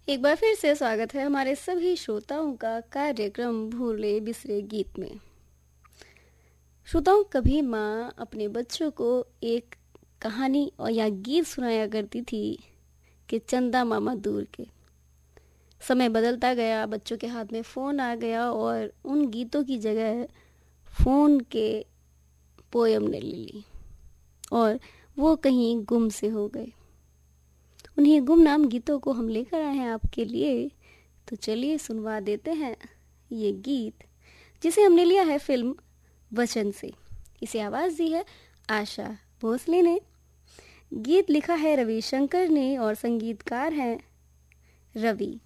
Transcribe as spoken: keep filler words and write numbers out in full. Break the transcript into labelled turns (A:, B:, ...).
A: एक बार फिर से स्वागत है हमारे सभी श्रोताओं का कार्यक्रम भूले बिसरे गीत में। श्रोताओं, कभी माँ अपने बच्चों को एक कहानी और या गीत सुनाया करती थी कि चंदा मामा दूर के। समय बदलता गया, बच्चों के हाथ में फ़ोन आ गया और उन गीतों की जगह फ़ोन के पोयम ने ले ली और वो कहीं गुम से हो गए। उन्हीं गुमनाम गीतों को हम लेकर आए हैं आपके लिए, तो चलिए सुनवा देते हैं ये गीत, जिसे हमने लिया है फिल्म वचन से। इसे आवाज़ दी है आशा भोसले ने। गीत लिखा है रविशंकर ने और संगीतकार हैं रवि।